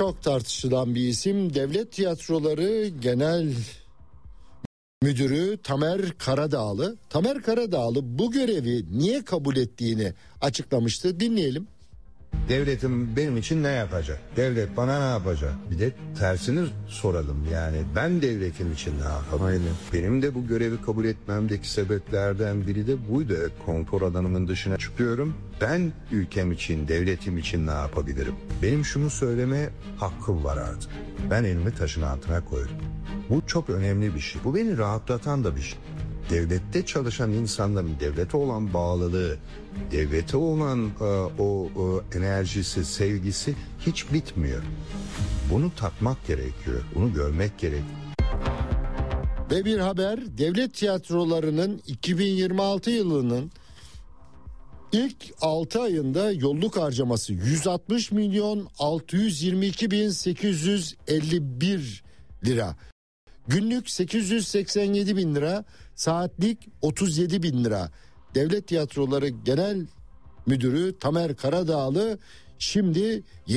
Çok tartışılan bir isim. Devlet Tiyatroları Genel Müdürü Tamer Karadağlı. Tamer Karadağlı bu görevi niye kabul ettiğini açıklamıştı. Dinleyelim. Devletim benim için ne yapacak? Devlet bana ne yapacak? Bir de tersini soralım, yani ben devletim için ne yapayım? Aynen. Benim de bu görevi kabul etmemdeki sebeplerden biri de buydu. Konfor alanımın dışına çıkıyorum. Ben ülkem için, devletim için ne yapabilirim? Benim şunu söyleme hakkım var artık. Ben elimi taşın altına koydum. Bu çok önemli bir şey. Bu beni rahatlatan da bir şey. Devlette çalışan insanların devlete olan bağlılığı, devlete olan o enerjisi, sevgisi hiç bitmiyor. Bunu tatmak gerekiyor, bunu görmek gerekiyor. Ve bir haber, devlet tiyatrolarının 2026 yılının ilk 6 ayında yolluk harcaması 160 milyon 622 bin 851 lira. Günlük 887 bin lira, saatlik 37 bin lira. Devlet Tiyatroları Genel Müdürü Tamer Karadağlı şimdi